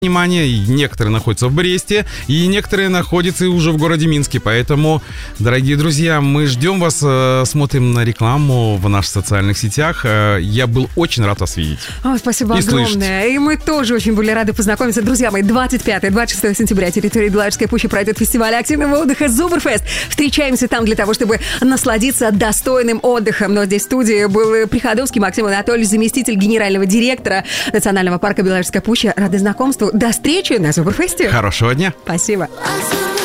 Внимание, некоторые находятся в Бресте, и некоторые находятся уже в городе Минске. Поэтому, дорогие друзья, мы ждем вас, смотрим на рекламу в наших социальных сетях. Я был очень рад вас видеть. Спасибо огромное. И мы тоже очень были рады познакомиться. Друзья мои, 25-26 сентября на территории Белорусской пущи пройдет фестиваль активного отдыха Зубрфест. Встречаемся там для того, чтобы насладиться достойным отдыхом. Но здесь в студии был Приходовский Максим Анатольевич, заместитель генерального директора Национального парка Белорусская пуща. Рады знакомству. До встречи на Зубрфесте. Хорошего дня. Спасибо.